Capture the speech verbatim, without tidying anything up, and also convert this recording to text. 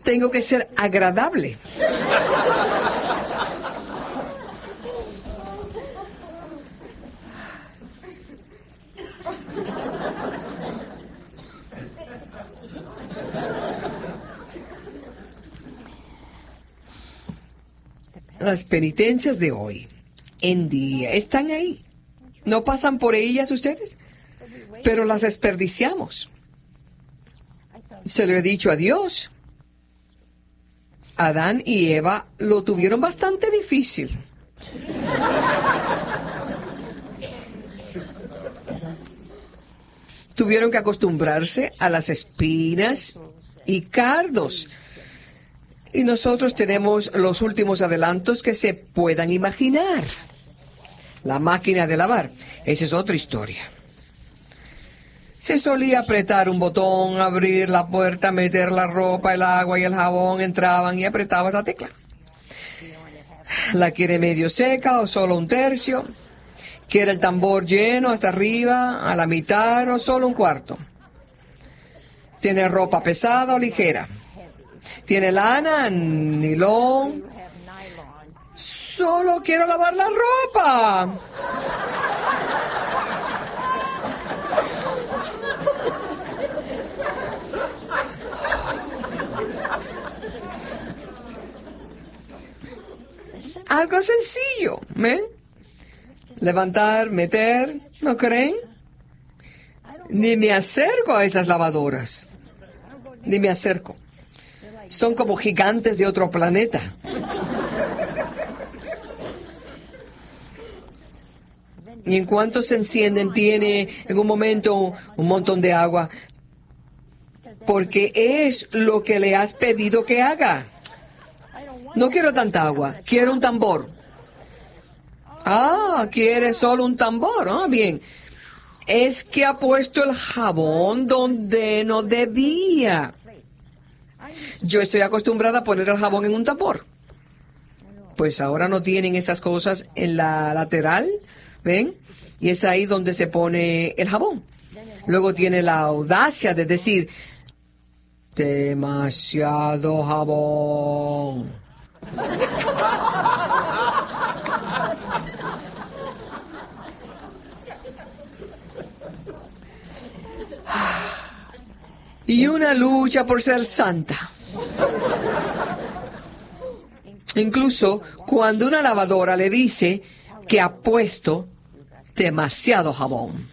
tengo que ser agradable. Las penitencias de hoy en día están ahí. ¿No pasan por ellas ustedes? Pero las desperdiciamos. Se lo he dicho a Dios. Adán y Eva lo tuvieron bastante difícil. Tuvieron que acostumbrarse a las espinas y cardos. Y nosotros tenemos los últimos adelantos que se puedan imaginar. La máquina de lavar, esa es otra historia. Se solía apretar un botón, abrir la puerta, meter la ropa, el agua y el jabón, entraban y apretabas la tecla. ¿La quiere medio seca o solo un tercio? ¿Quiere el tambor lleno hasta arriba, a la mitad o solo un cuarto? ¿Tiene ropa pesada o ligera? ¿Tiene lana, nilón? Solo quiero lavar la ropa. Algo sencillo, ¿ven? Levantar, meter, ¿no creen? Ni me acerco a esas lavadoras. Ni me acerco. Son como gigantes de otro planeta. Y en cuanto se encienden, tiene en un momento un montón de agua. Porque es lo que le has pedido que haga. No quiero tanta agua, quiero un tambor. Ah, quiere solo un tambor. Ah, bien. Es que ha puesto el jabón donde no debía. Yo estoy acostumbrada a poner el jabón en un tambor. Pues ahora no tienen esas cosas en la lateral, ¿ven? Y es ahí donde se pone el jabón. Luego tiene la audacia de decir, demasiado jabón. Y una lucha por ser santa. Incluso cuando una lavadora le dice que ha puesto demasiado jabón.